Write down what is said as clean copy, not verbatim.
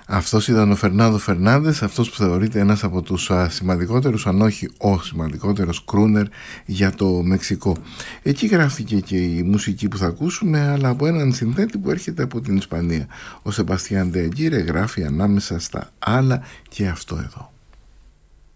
Αυτός ήταν ο Φερνάντο Φερνάντες, αυτός που θεωρείται ένας από τους σημαντικότερους, αν όχι ο σημαντικότερος κρούνερ για το Μεξικό. Εκεί γράφτηκε και η μουσική που θα ακούσουμε, αλλά από έναν συνθέτη που έρχεται από την Ισπανία. Ο Σεμπαστιάν ντε Αγγίρε γράφει ανάμεσα στα άλλα και αυτό εδώ.